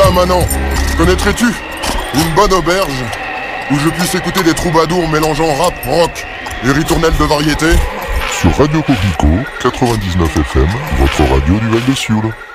Là, Manon, connaîtrais-tu une bonne auberge où je puisse écouter des troubadours mélangeant rap, rock et ritournelles de variété? Sur Radio Coquelicot, 99 FM, votre radio du Val de Sioule.